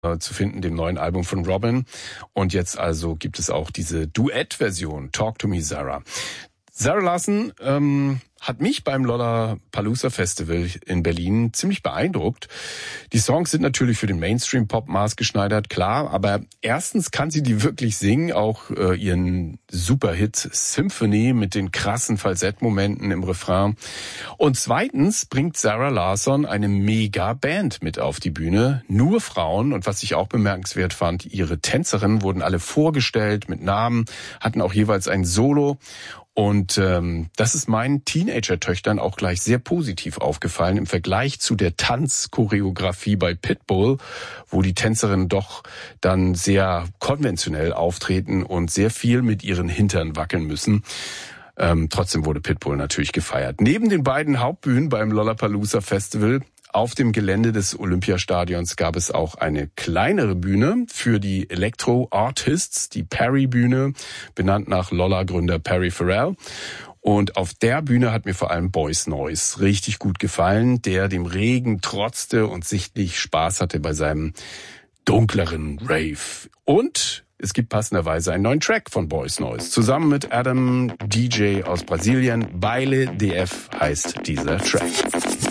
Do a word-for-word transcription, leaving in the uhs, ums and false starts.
zu finden, dem neuen Album von Robin. Und jetzt also gibt es auch diese Duett-Version, Talk to Me, Zara. Zara Larsson ähm, hat mich beim Lollapalooza Festival in Berlin ziemlich beeindruckt. Die Songs sind natürlich für den Mainstream-Pop maßgeschneidert, klar, aber erstens kann sie die wirklich singen, auch äh, ihren Superhit Symphony mit den krassen Falsettmomenten im Refrain. Und zweitens bringt Zara Larsson eine Mega-Band mit auf die Bühne, nur Frauen. Und was ich auch bemerkenswert fand, ihre Tänzerinnen wurden alle vorgestellt mit Namen, hatten auch jeweils ein Solo. Und ähm, das ist meinen Teenager-Töchtern auch gleich sehr positiv aufgefallen im Vergleich zu der Tanzchoreografie bei Pitbull, wo die Tänzerinnen doch dann sehr konventionell auftreten und sehr viel mit ihren Hintern wackeln müssen. Ähm, trotzdem wurde Pitbull natürlich gefeiert. Neben den beiden Hauptbühnen beim Lollapalooza Festival auf dem Gelände des Olympiastadions gab es auch eine kleinere Bühne für die Electro-Artists, die Perry-Bühne, benannt nach Lolla-Gründer Perry Farrell. Und auf der Bühne hat mir vor allem Boys Noize richtig gut gefallen, der dem Regen trotzte und sichtlich Spaß hatte bei seinem dunkleren Rave. Und es gibt passenderweise einen neuen Track von Boys Noize. Zusammen mit Adam D J aus Brasilien. Baile D F heißt dieser Track.